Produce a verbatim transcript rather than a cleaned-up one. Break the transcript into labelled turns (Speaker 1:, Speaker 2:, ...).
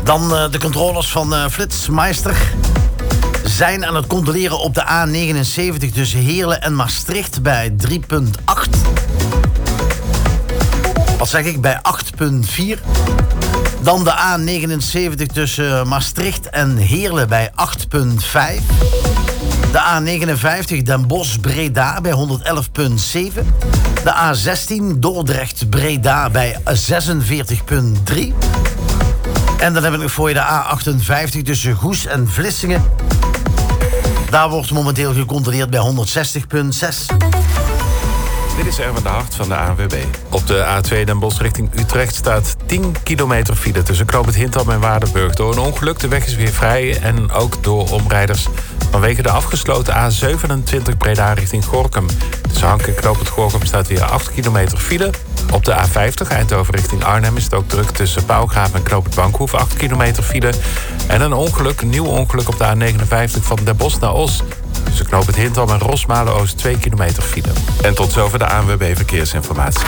Speaker 1: Dan uh, de controllers van uh, Flitsmeister zijn aan het controleren op de A negenenzeventig tussen Heerlen en Maastricht bij drie komma acht. Wat zeg ik? Bij acht komma vier. Dan de A negenenzeventig tussen Maastricht en Heerlen bij acht komma vijf. De A negenenvijftig Den Bosch-Breda bij honderd elf komma zeven. De A zestien Dordrecht-Breda bij zesenveertig komma drie. En dan heb ik nog voor je de A achtenvijftig tussen Goes en Vlissingen. Daar wordt momenteel gecontroleerd bij honderdzestig komma zes.
Speaker 2: Dit is Erwin de Hart van de A N W B. Op de A twee Den Bosch richting Utrecht staat tien kilometer file tussen Knoop Hintham en Waardenburg. Door een ongeluk, de weg is weer vrij en ook door omrijders vanwege de afgesloten A zevenentwintig Breda richting Gorinchem. Tussen Hank en Knoop Gorinchem staat weer acht kilometer file. Op de A vijftig Eindhoven richting Arnhem is het ook druk tussen Pauwgraaf en Knoop Bankhoef, acht kilometer file. En een ongeluk, een nieuw ongeluk op de A negenenvijftig van Den Bosch naar Os. Tussen Knoop Hintham en Rosmalen-Oost twee kilometer file. En tot zover de A N W B Verkeersinformatie.